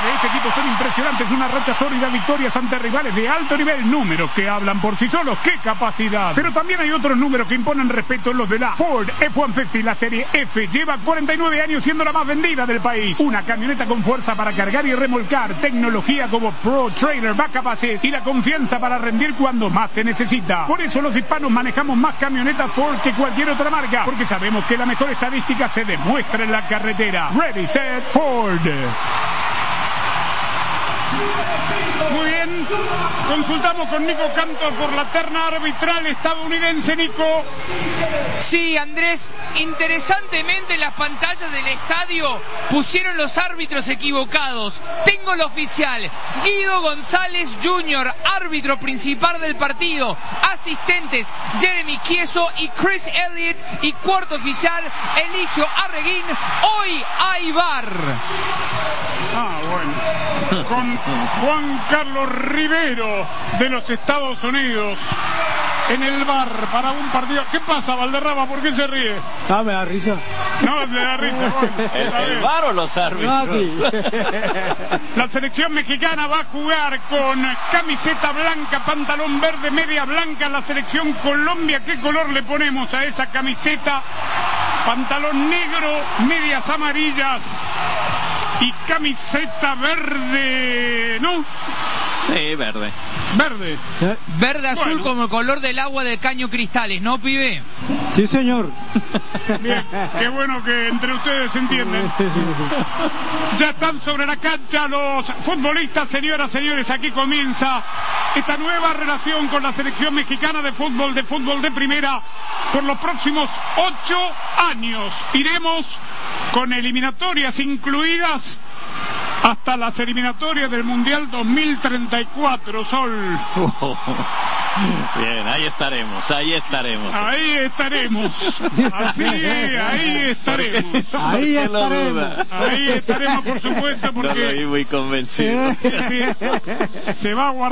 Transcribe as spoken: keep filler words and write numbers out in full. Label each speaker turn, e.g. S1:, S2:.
S1: de este equipo son impresionantes, una racha sólida, victorias ante rivales de alto nivel, números que hablan por sí solos, ¡qué capacidad! Pero también hay otros números que imponen respeto, los de la Ford F ciento cincuenta, la serie F, lleva cuarenta y nueve años siendo la más vendida del país, una camioneta con fuerza para cargar y remolcar, tecnología como Pro Trailer Backup Assist y la confianza para rendir cuando más se necesita. Por eso los hispanos manejamos más camionetas Ford que cualquier otra marca, porque sabemos que la mejor estadística se demuestra en la carretera. Ready, set, Ford. Muy bien, consultamos con Nico Cantor por la terna arbitral estadounidense. Nico.
S2: Sí, Andrés, interesantemente en las pantallas del estadio pusieron los árbitros equivocados. Tengo el oficial, Guido González junior, árbitro principal del partido. Asistentes, Jeremy Chieso y Chris Elliott. Y cuarto oficial, Eligio Arreguín. Hoy hay V A R.
S1: Ah, bueno. Con Juan Carlos Rivero de los Estados Unidos en el V A R para un partido. ¿Qué pasa, Valderrama? ¿Por qué se ríe?
S3: Ah, me da risa.
S1: No, me da risa. Bueno,
S4: ¿El, el V A R o los árbitros?
S3: No, sí.
S1: La selección mexicana va a jugar con camiseta blanca, pantalón verde, media blanca. La selección Colombia, ¿qué color le ponemos a esa camiseta? Pantalón negro, medias amarillas y camiseta verde, ¿no?
S4: Sí, verde.
S1: Verde.
S3: ¿Eh?
S2: Verde azul,
S1: Bueno.
S2: como el color del agua del Caño Cristales, ¿no, pibe?
S3: Sí, señor.
S1: Bien, qué bueno que entre ustedes se entienden. Ya están sobre la cancha los futbolistas, señoras, señores. Aquí comienza esta nueva relación con la selección mexicana de fútbol, de fútbol de primera, por los próximos ocho años. Iremos con eliminatorias incluidas hasta las eliminatorias del Mundial dos mil treinta y cuatro, Sol.
S4: Bien, ahí estaremos, ahí estaremos.
S1: Ahí estaremos. Así es, ahí estaremos.
S3: Ahí
S4: ¿Por qué lo
S3: estaremos.
S4: duda?
S1: Ahí estaremos, por supuesto,
S4: No lo vi
S1: porque
S4: muy convencido.
S1: sí, sí, se va a guardar.